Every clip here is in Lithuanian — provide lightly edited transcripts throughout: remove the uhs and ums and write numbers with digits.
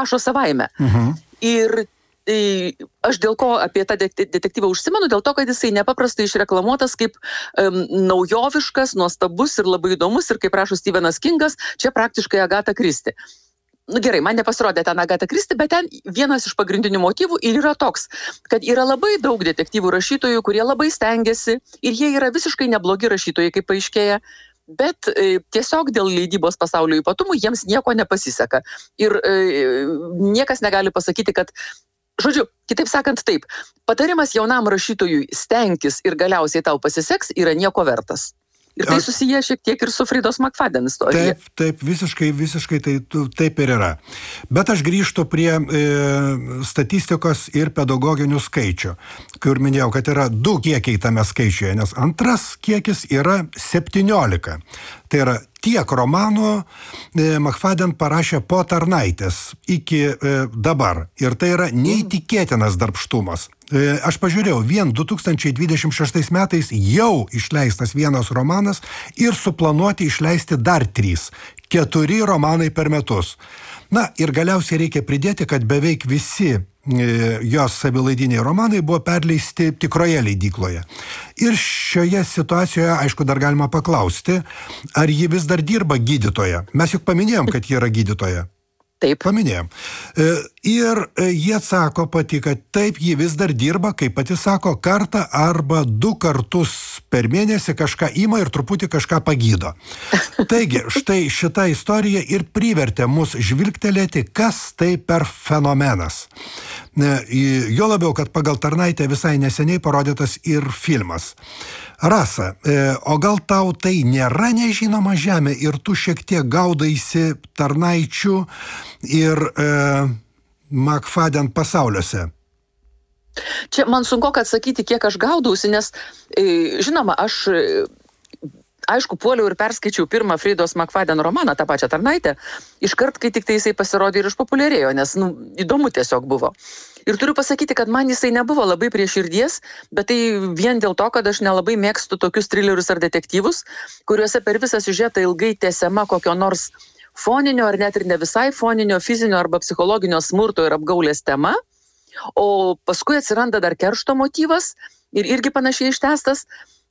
rašo savaime. Ir aš dėl ko apie tą detektyvą užsimenu, dėl to, kad jisai nepaprastai išreklamuotas kaip naujoviškas, nuostabus ir labai įdomus, ir kaip rašo Stephenas Kingas, čia praktiškai Agata Christie. Gerai, man nepasirodė ten Agata Christie, bet ten vienas iš pagrindinių motyvų ir yra toks, kad yra labai daug detektyvų rašytojų, kurie labai stengiasi ir jie yra visiškai neblogi rašytojai, kaip paaiškėja, bet tiesiog dėl leidybos pasaulio ypatumų jiems nieko nepasiseka. Ir niekas negali pasakyti, kad, žodžiu, kitaip sakant taip, patarimas jaunam rašytojui stenkis ir galiausiai tau pasiseks yra nieko vertas. Ir tai susiję šiek tiek ir su Fridos McFadden istorija. Taip, visiškai taip ir yra. Bet aš grįžtu prie statistikos ir pedagoginių skaičių, kur minėjau, kad yra 2 kiekiai tame skaičiuje, nes antras kiekis yra 17. Tai yra tiek romanų McFadden parašė po Tarnaitės iki dabar. Ir tai yra neįtikėtinas darbštumas. Aš pažiūrėjau, vien 2026 metais jau išleistas vienas romanas ir suplanuoti išleisti dar 3. 4 romanai per metus. Na, ir galiausiai reikia pridėti, kad beveik visi jos savilaidiniai romanai buvo perleisti tikroje leidykloje. Ir šioje situacijoje, aišku, dar galima paklausti, ar ji vis dar dirba gydytoja. Mes juk paminėjom, kad ji yra gydytoja. Taip. Paminėjom. Ir jie atsako pati, kad taip, ji vis dar dirba, kaip pati sako, kartą arba 2 kartus per mėnesį kažką ima ir truputį kažką pagydo. Taigi, štai šita istorija ir privertė mus žvilgtelėti, kas tai per fenomenas. Jo labiau, kad pagal Tarnaitę visai neseniai parodytas ir filmas. Rasa, o gal tau tai nėra nežinoma žemė ir tu šiek tiek gaudaisi Tarnaičių ir McFadden pasauliuose? Čia man sunku atsakyti, kiek aš gaudausi, nes, žinoma, aš, aišku, puoliau ir perskaičiau pirmą Fridos McFadden romaną, tą pačią Tarnaitę, iškart, kai tik tai jisai pasirodė ir išpopuliarėjo, nes, įdomu tiesiog buvo. Ir turiu pasakyti, kad man jisai nebuvo labai prie širdies, bet tai vien dėl to, kad aš nelabai mėgstu tokius trilerius ar detektyvus, kuriuose per visą siužetą ilgai tęsiama kokio nors foninio ar net ir ne visai foninio, fizinio arba psichologinio smurto ir apgaulės tema, o paskui atsiranda dar keršto motyvas ir irgi panašiai ištęstas.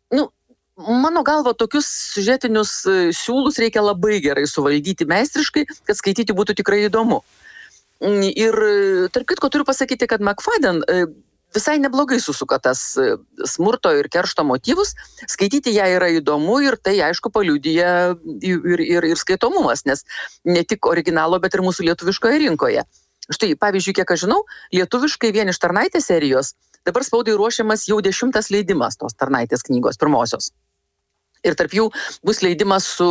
Mano galva, tokius siužetinius siūlus reikia labai gerai suvaldyti meistriškai, kad skaityti būtų tikrai įdomu. Ir tarp kitko turiu pasakyti, kad McFadden visai neblogai susuka tas smurto ir keršto motyvus, skaityti ją yra įdomu ir tai, aišku, paliudija ir skaitomumas, nes ne tik originalo, bet ir mūsų lietuviškoje rinkoje. Štai, pavyzdžiui, kiek aš žinau, lietuviškai vien iš Tarnaitės serijos dabar spaudai ruošiamas jau 10 leidimas tos Tarnaitės knygos pirmosios. Ir tarp jų bus leidimas su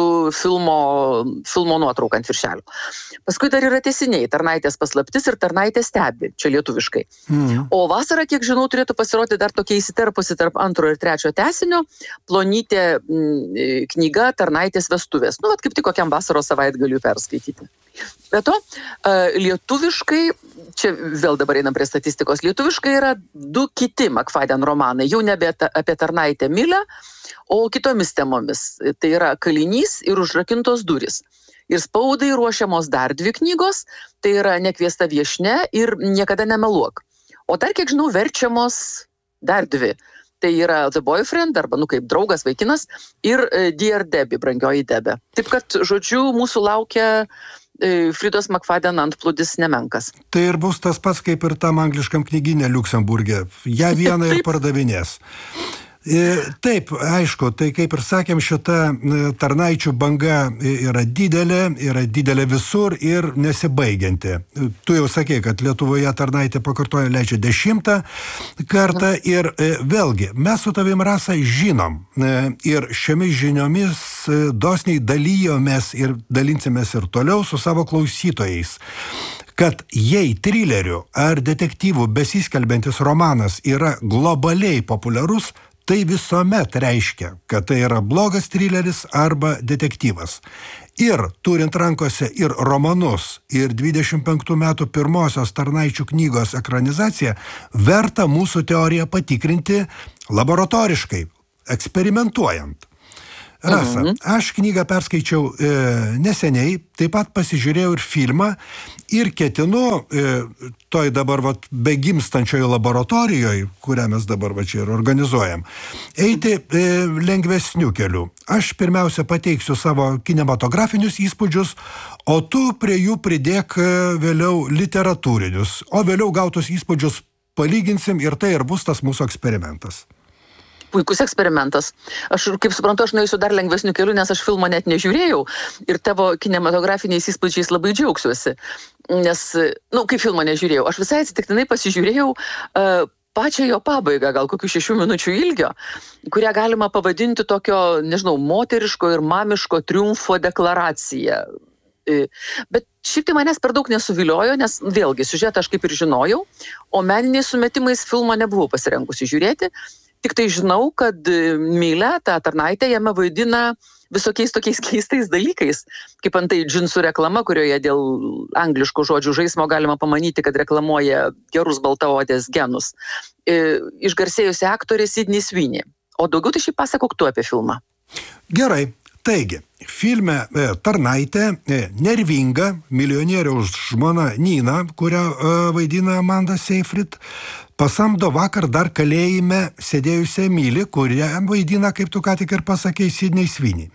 filmo nuotrauka ant viršelio. Paskui dar yra tęsiniai Tarnaitės paslaptis ir Tarnaitė stebi, čia lietuviškai. O vasarą, kiek žinau, turėtų pasirodyti dar tokia įsiterpusi tarp 2 ir 3 tęsinio plonytė knyga Tarnaitės vestuvės. Kaip tik kokiam vasaros savaitgaliui perskaityti. Be to, lietuviškai, čia vėl dabar einam prie statistikos, lietuviškai yra 2 kiti McFadden romanai, jau nebe apie Tarnaitę Milę, o kitomis temomis. Tai yra Kalinys ir Užrakintos durys. Ir spaudai ruošiamos dar 2 knygos, tai yra Nekviesta viešnia ir Niekada nemeluok. O dar, kiek žinau, verčiamos dar 2. Tai yra The Boyfriend, arba, kaip draugas, vaikinas, ir Dear Debbie, brangioji Debė. Taip kad, žodžiu, mūsų laukia Fridos McFadden antplūdis nemenkas. Tai ir bus tas pats, kaip ir tam angliškam knygyne Liuksemburge. Ja vieną ir pardavinės. Taip, aišku, tai kaip ir sakėm, šita Tarnaičių banga yra didelė visur ir nesibaigianti. Tu jau sakei, kad Lietuvoje Tarnaitė pakartoja leidžia 10 kartą ir vėlgi, mes su tavim, Rasa, žinom ir šiomis žiniomis dosniai dalyjomės ir dalinsimės ir toliau su savo klausytojais, kad jei trilerių ar detektyvų besiskelbiantis romanas yra globaliai populiarus, tai visuomet reiškia, kad tai yra blogas trileris arba detektyvas. Ir turint rankose ir romanus, ir 25 metų pirmosios Tarnaičių knygos ekranizaciją, verta mūsų teoriją patikrinti laboratoriškai, eksperimentuojant. Rasa, aš knygą perskaičiau neseniai, taip pat pasižiūrėjau ir filmą ir ketinu toj dabar begimstančioje laboratorijoje, kurią mes dabar čia ir organizuojam, eiti lengvesnių kelių. Aš pirmiausia pateiksiu savo kinematografinius įspūdžius, o tu prie jų pridėk vėliau literatūrinius, o vėliau gautus įspūdžius palyginsim ir tai ir bus tas mūsų eksperimentas. Puikus eksperimentas. Aš, kaip suprantu, aš nueisiu dar lengvesnių kelių, nes aš filmo net nežiūrėjau ir tavo kinematografiniais įspūdžiais labai džiaugsiuosi. Nes, kaip filmo nežiūrėjau, aš visai atsitiktinai pasižiūrėjau pačią jo pabaigą, gal kokių 6 minučių ilgio, kurią galima pavadinti tokio, nežinau, moteriško ir mamiško triumfo deklaracija. Bet šiaip tai manęs per daug nesuviliojo, nes vėlgi siužetą aš kaip ir žinojau, o meniniais sumetimais filmo nebuvau pasirengusi žiūrėti. Tik tai žinau, kad Milė, ta tarnaitė, jame vaidina visokiais tokiais keistais dalykais, kaip antai džinsų reklama, kurioje dėl angliškų žodžių žaismo galima pamanyti, kad reklamuoja gerus baltaodės genus. Išgarsėjusi aktorė Sydney Sweeney. O daugiau tai šiaip pasakok tu apie filmą. Gerai. Taigi, filme tarnaitė, nervinga milijonieriaus žmona Nina, kurią vaidina Amanda Seyfried, pasamdo vakar dar kalėjime sėdėjusią Milį, kurią vaidina, kaip tu ką tik ir pasakei, Sydney Sweeney.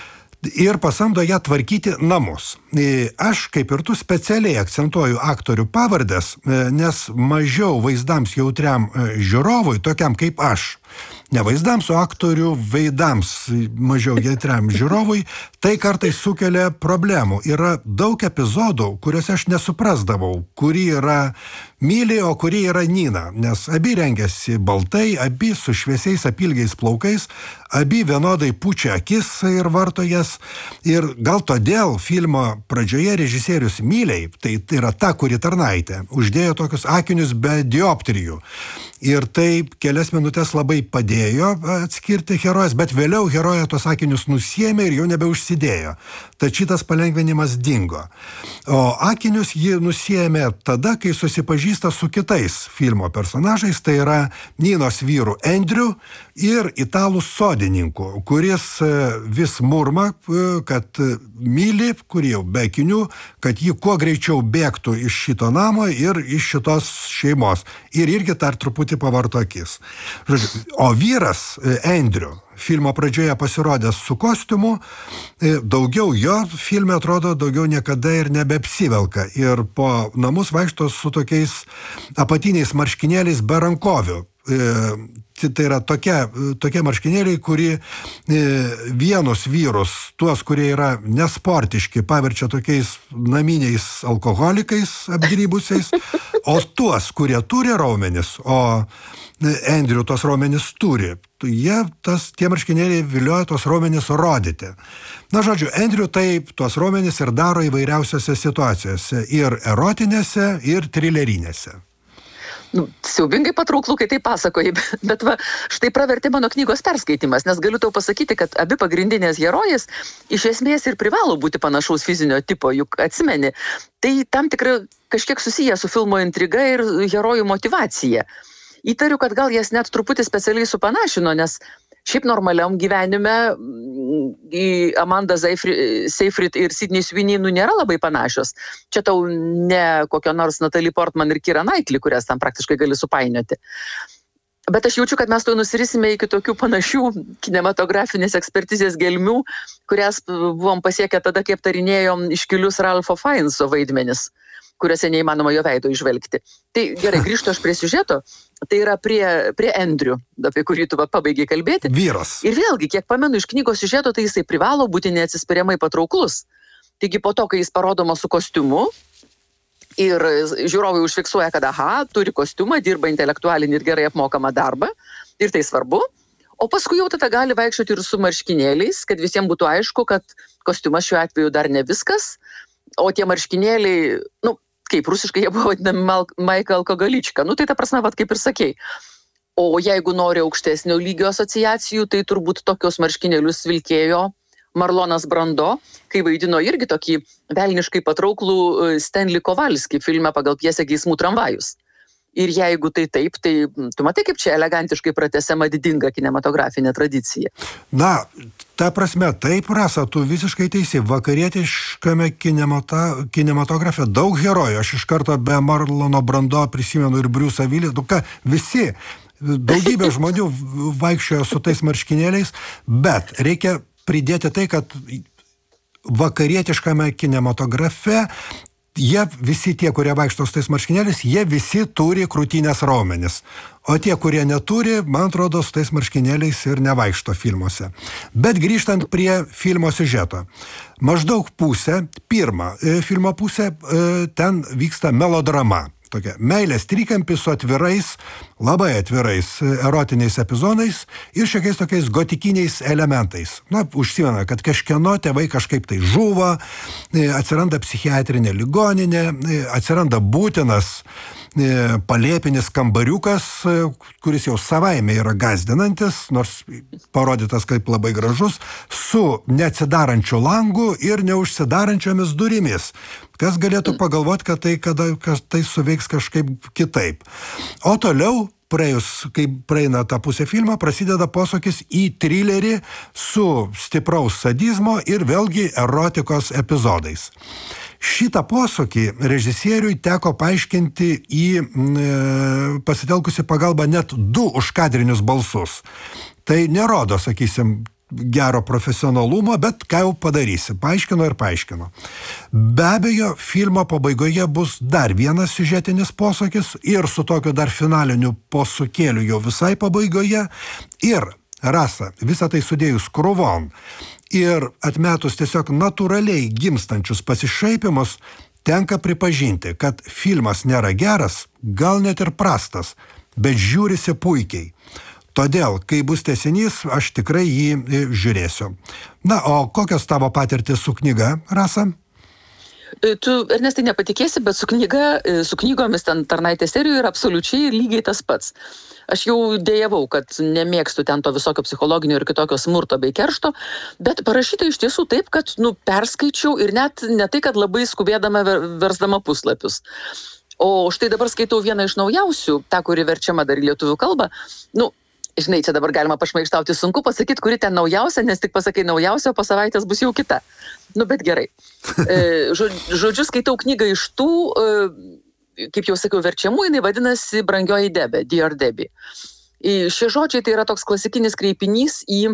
Ir pasamdo ją tvarkyti namus. Aš, kaip ir tu, specialiai akcentuoju aktorių pavardės, nes mažiau vaizdams jautriam žiūrovui, tokiam kaip aš, ne vaizdams, o aktorių veidams mažiau jautriam žiūrovui, tai kartais sukelia problemų. Yra daug epizodų, kuriuose aš nesuprasdavau, kuri yra Milė, o kuri yra Nina, nes abi rengiasi baltai, abi su šviesiais apilgiais plaukais, abi vienodai pučia akis ir varto jas. Ir gal todėl filmo pradžioje režisierius Milei, tai yra ta, kuri tarnaitė, uždėjo tokius akinius be dioptrijų. Ir tai kelias minutės labai padėjo atskirti herojas, bet vėliau heroja tos akinius nusiėmė ir jau nebeužsidėjo. Tad šitas palengvinimas dingo. O akinius ji nusiėmė tada, kai susipažįsta su kitais filmo personažais, tai yra Ninos vyru Andrew ir italų sodininku, kuris vis murma, kad myli, kurį jau be akinių, kad ji kuo greičiau bėgtų iš šito namo ir iš šitos šeimos. Ir irgi dar truputį pavarto akis. O vyras Andrew filmo pradžioje pasirodęs su kostiumu, daugiau jo filme atrodo daugiau niekada ir nebeapsivelka. Ir po namus vaikšto su tokiais apatiniais marškinėliais be rankovių. Tai yra tokie marškinėliai, kuri vienus vyrus, tuos, kurie yra nesportiški, paverčia tokiais naminiais alkoholikais apgrybusiais, o tuos, kurie turi raumenis, o Andrew tos raumenis turi, tie marškinėliai vilioja tos raumenis rodyti. Na, žodžiu, Andrew taip tuos raumenis ir daro įvairiausiose situacijose, ir erotinėse, ir trilerinėse. Siaubingai patrauklų, kai tai pasakoji, bet štai pravertė mano knygos perskaitimas, nes galiu tau pasakyti, kad abi pagrindinės herojės iš esmės ir privalo būti panašaus fizinio tipo, juk atsimeni, tai tam tikrai kažkiek susiję su filmo intriga ir herojų motyvacija. Įtariu, kad gal jas net truputį specialiai supanašino, nes šiaip normaliam gyvenime Amanda Seyfried ir Sydney Sweeney nėra labai panašios. Čia tau ne kokio nors Natalie Portman ir Keira Knightley, kurias tam praktiškai gali supainioti. Bet aš jaučiu, kad mes to nusirisime iki tokių panašių kinematografinės ekspertizės gelmių, kurias buvom pasiekę tada, kai aptarinėjom iškilius Ralpho Fienneso vaidmenis, kuriuose neįmanoma jo veido išvelgti. Tai gerai, grįžtu aš prie siužeto, tai yra prie Andrew, apie kurį tu pabaigiai kalbėti. Vyras. Ir vėlgi, kiek pamenu iš knygos siužeto, tai jisai privalo būti neatsispiriamai patrauklus. Taigi po to, kai jis parodomas su kostiumu ir žiūrovai užfiksuoja, kad turi kostiumą, dirba intelektualinį ir gerai apmokamą darbą, ir tai svarbu, o paskui jau tada gali vaikščioti ir su marškinėliais, kad visiems būtų aišku, kad kostiumas šiuo atveju dar ne viskas, o tie marškinėliai, kaip rusiškai jie buvo vadinami Maika Alkogalička, tai ta prasme, kaip ir sakei. O jeigu nori aukštesnio lygio asociacijų, tai turbūt tokios marškinėlius vilkėjo Marlonas Brando, kai vaidino irgi tokį velniškai patrauklų Stanley Kowalski filme pagal pjesę Geismų tramvajus. Ir jeigu tai taip, tai tu matai, kaip čia elegantiškai pratęsiama didinga kinematografinė tradicija. Na, ta prasme, taip, Rasa, tu visiškai teisi. Vakarietiškame kinematografe daug herojų. Aš iš karto be Marlono Brando prisimenu ir Briusą Willis. Visi, daugybė žmonių vaikščiojo su tais marškinėliais, bet reikia pridėti tai, kad vakarietiškame kinematografe jie visi tie, kurie vaikšto su tais marškinėliais, jie visi turi krūtinės raumenis. O tie, kurie neturi, man atrodo, su tais marškinėliais ir nevaikšto filmuose. Bet grįžtant prie filmo siužeto. Maždaug pirmą filmo pusę, ten vyksta melodrama. Tokia meilės trikampis su labai atvirais erotiniais epizodais ir šiokiais tokiais gotikiniais elementais. Na, užsimena, kad kažkieno tėvai kažkaip tai žuvo, atsiranda psichiatrinė ligoninė, atsiranda būtinas palėpinis kambariukas, kuris jau savaime yra gąsdinantis, nors parodytas kaip labai gražus, su neatsidarančiu langu ir neužsidarančiomis durimis. Kas galėtų pagalvoti, kad tai suveiks kažkaip kitaip. O toliau, kai praeina tą pusę filmą, prasideda posūkis į trilerį su stipraus sadizmo ir vėlgi erotikos epizodais. Šitą posūkį režisieriui teko paaiškinti pasitelkusi pagalbą net 2 užkadrinius balsus. Tai nerodo, sakysim, gero profesionalumo, bet ką jau padarysi. Paaiškino. Be abejo, filmo pabaigoje bus dar vienas siužetinis posūkis ir su tokiu dar finaliniu posūkėliu jau visai pabaigoje. Ir, Rasa, visą tai sudėjus krūvon ir atmetus tiesiog natūraliai gimstančius pasišaipimus, tenka pripažinti, kad filmas nėra geras, gal net ir prastas, bet žiūrisi puikiai. Todėl, kai bus tęsinys, aš tikrai jį žiūrėsiu. Na, o kokios tavo patirtis su knyga, Rasa? Tu, Ernestai, nepatikėsi, bet su knygomis ten Tarnaitės serijoje yra absoliučiai lygiai tas pats. Aš jau dėjavau, kad nemėgstu ten to visokio psichologinio ir kitokio smurto bei keršto, bet parašyta iš tiesų taip, kad perskaičiau ir net ne tai, kad labai skubėdama versdama puslapius. O štai dabar skaitau vieną iš naujausių, tą, kuri verčiama dar į lietuvių kalbą. Žinai, čia dabar galima pašmaikštauti, sunku pasakyti, kuri ten naujausia, nes tik pasakai naujausia, o po savaitės bus jau kita. Bet gerai. Žodžiu, skaitau knygą iš tų, kaip jau sakiau, verčiamų, jinai vadinasi Brangioji Debė, Dear Debbie. Šie žodžiai tai yra toks klasikinis kreipinys į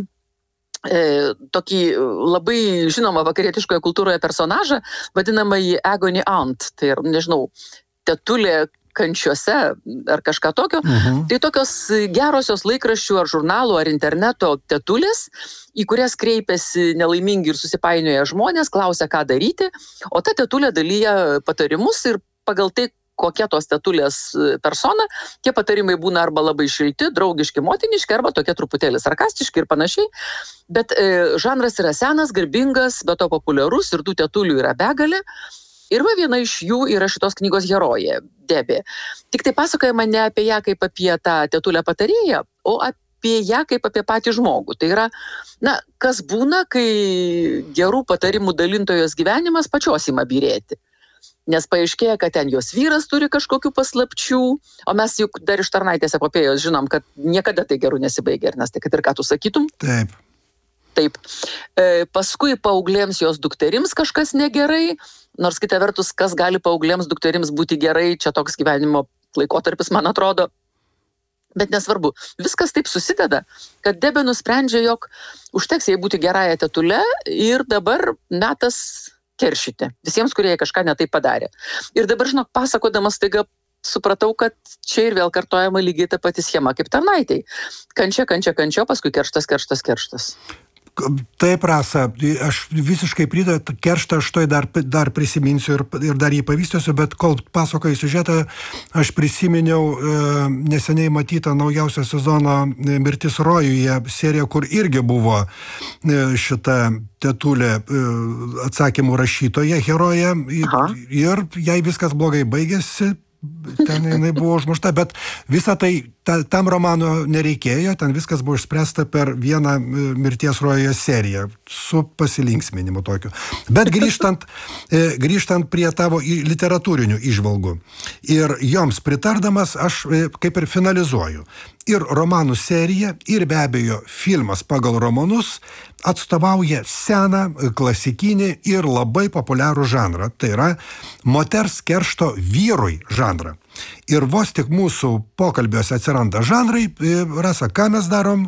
tokį labai žinomą vakarietiškoje kultūroje personažą, vadinamą į Agony Aunt, tai nežinau, tetulė kančiuose ar kažką tokio. Tai tokios gerosios laikraščių ar žurnalų ar interneto tetulės, į kurias kreipiasi nelaimingi ir susipainioję žmonės, klausia, ką daryti, o ta tetulė dalyja patarimus ir pagal tai, kokia tos tetulės persona, tie patarimai būna arba labai šilti, draugiški, motiniški, arba tokie truputėlį sarkastiški ir panašiai. Bet žanras yra senas, garbingas, bet to populiarus ir tų tetulių yra begalė. Ir viena iš jų yra šitos knygos herojė, Debė. Tik tai pasakojama ne apie ją kaip apie tą tetulę patarėją, o apie ją kaip apie patį žmogų. Tai yra, kas būna, kai gerų patarimų dalintojos gyvenimas pačios ima byrėti. Nes paaiškėja, kad ten jos vyras turi kažkokių paslapčių, o mes juk dar iš Tarnaitės epopėjos žinom, kad niekada tai gerų nesibaigia, Ernestai, kad ir ką tu sakytum. Taip. Paskui paauglėms jos dukterims kažkas negerai, nors kita vertus, kas gali paauglėms dukterims būti gerai, čia toks gyvenimo laikotarpis, man atrodo. Bet nesvarbu, viskas taip susideda, kad Debė nusprendžia, jog užteks jai būti gerąją tetulę ir dabar metas keršyti visiems, kurie jai kažką netaip padarė. Ir dabar, žinok, pasakodamas staiga supratau, kad čia ir vėl kartojama lygiai ta pati schema kaip Tarnaitei. Kančia, paskui kerštas. Taip, Rasa, aš visiškai pritariu, kerštą aš toj dar prisiminsiu ir dar jį pavystysiu, bet kol pasakoju siužetą, aš prisiminiau neseniai matytą naujausią sezono Mirtis rojuje seriją, kur irgi buvo šita tetulė atsakymų rašytoja, herojė, ir jai viskas blogai baigėsi, ten jinai buvo užmušta, bet visą tai tam romano nereikėjo, ten viskas buvo išspręsta per vieną Mirties rojuje seriją su pasilinksminimu tokiu. Bet grįžtant prie tavo literatūrinių įžvalgų ir joms pritardamas, aš kaip ir finalizuoju. Ir romanų serija, ir be abejo filmas pagal romanus atstovauja seną, klasikinį ir labai populiarų žanrą. Tai yra moters keršto vyrui žanrą. Ir vos tik mūsų pokalbiuose atsiranda žanrai, Rasa, ką mes darom?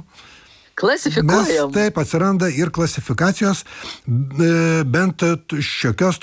Klasifikuojam. Mes taip atsiranda ir klasifikacijos, bent šiokios